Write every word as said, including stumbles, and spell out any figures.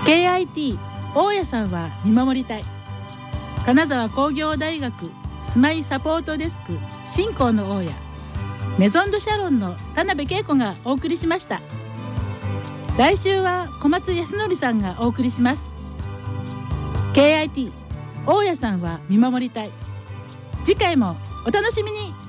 ケーアイティー 大家さんは見守りたい。金沢工業大学スマイサポートデスク新興の大家メゾンドシャロンの田辺恵子がお送りしました。来週は小松康則さんがお送りします。 ケーアイティー 大家さんは見守りたい。次回もお楽しみに。